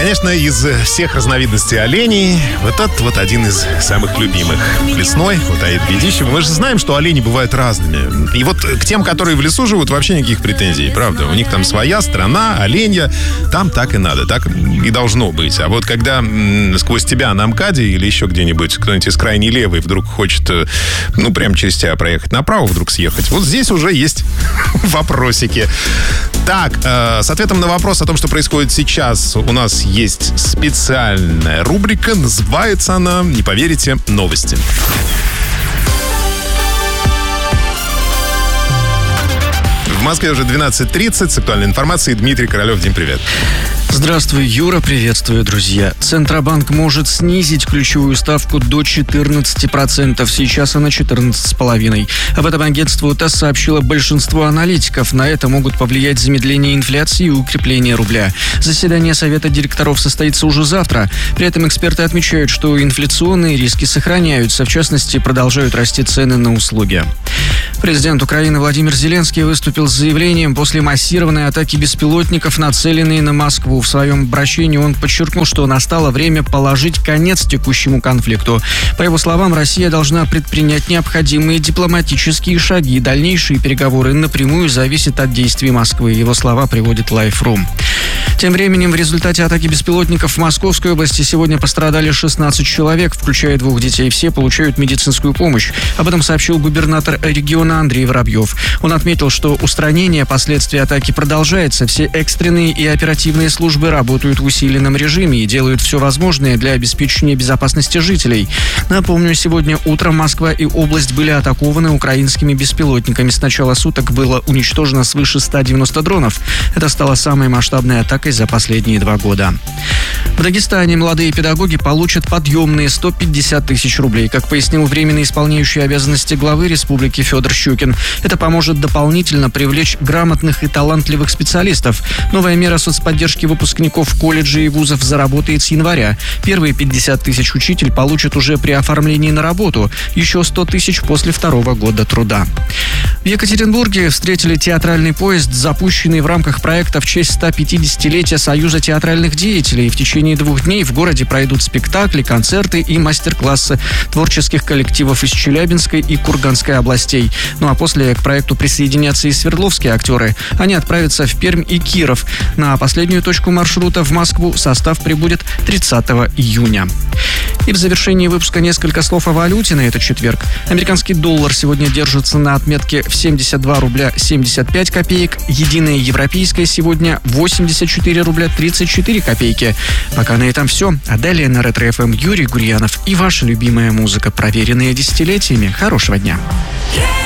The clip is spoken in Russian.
Конечно, из всех разновидностей оленей вот этот вот один из самых любимых. Лесной, вот Аид Бедищев. Мы же знаем, что олени бывают разными. И вот к тем, которые в лесу живут, вообще никаких претензий, правда. У них там своя страна, оленья. Там так и надо, так и должно быть. А вот когда сквозь тебя на МКАДе или еще где-нибудь кто-нибудь из крайней левой вдруг хочет, прямо через тебя проехать направо, вдруг съехать, вот здесь уже есть вопросики. Так, с ответом на вопрос о том, что происходит сейчас, у нас есть специальная рубрика. Называется она, не поверите, «Новости». В Москве уже 12:30. С актуальной информацией Дмитрий Королев. Дим, привет. Здравствуй, Юра. Приветствую, друзья. Центробанк может снизить ключевую ставку до 14%. Сейчас она 14,5%. Об этом агентству ТАСС сообщило большинство аналитиков. На это могут повлиять замедление инфляции и укрепление рубля. Заседание Совета директоров состоится уже завтра. При этом эксперты отмечают, что инфляционные риски сохраняются. В частности, продолжают расти цены на услуги. Президент Украины Владимир Зеленский выступил с заявлением после массированной атаки беспилотников, нацеленной на Москву. В своем обращении он подчеркнул, что настало время положить конец текущему конфликту. По его словам, Россия должна предпринять необходимые дипломатические шаги. Дальнейшие переговоры напрямую зависят от действий Москвы. Его слова приводит Life.ru. Тем временем, в результате атаки беспилотников в Московской области сегодня пострадали 16 человек, включая 2 детей. Все получают медицинскую помощь. Об этом сообщил губернатор региона Андрей Воробьев. Он отметил, что устранение последствий атаки продолжается. Все экстренные и оперативные службы работают в усиленном режиме и делают все возможное для обеспечения безопасности жителей. Напомню, сегодня утром Москва и область были атакованы украинскими беспилотниками. С начала суток было уничтожено свыше 190 дронов. Это стало самой масштабной атакой за последние 2 года. В Дагестане молодые педагоги получат подъемные 150 тысяч рублей. Как пояснил временно исполняющий обязанности главы республики Федор Щукин, это поможет дополнительно привлечь грамотных и талантливых специалистов. Новая мера соцподдержки выпускников колледжей и вузов заработает с января. Первые 50 тысяч учитель получат уже при оформлении на работу. Еще 100 тысяч после 2-го года труда. В Екатеринбурге встретили театральный поезд, запущенный в рамках проекта в честь 150-летия Союза театральных деятелей. В течение 2 дней в городе пройдут спектакли, концерты и мастер-классы творческих коллективов из Челябинской и Курганской областей. Ну а после к проекту присоединятся и свердловские актеры. Они отправятся в Пермь и Киров. На последнюю точку маршрута в Москву состав прибудет 30 июня. И в завершении выпуска несколько слов о валюте на этот четверг. Американский доллар сегодня держится на отметке в 72 рубля 75 копеек. Единая европейская сегодня 84 рубля 34 копейки. Пока на этом все. А далее на Ретро-ФМ Юрий Гурьянов и ваша любимая музыка, проверенная десятилетиями. Хорошего дня.